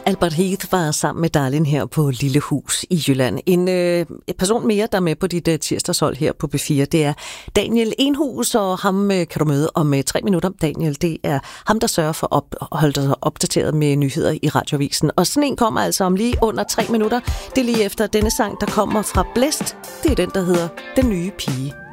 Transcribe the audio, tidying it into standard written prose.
Albert Heath var sammen med Darlin her på Lille Hus i Jylland. En person mere, der er med på dit tirsdagshold her på B4, det er Daniel Enhus, og ham kan du møde om 3 minutter. Daniel, det er ham, der sørger for at holde dig opdateret med nyheder i Radioavisen. Og sådan en kommer altså om lige under 3 minutter. Det er lige efter denne sang, der kommer fra Blæst. Det er den, der hedder Den Nye Pige.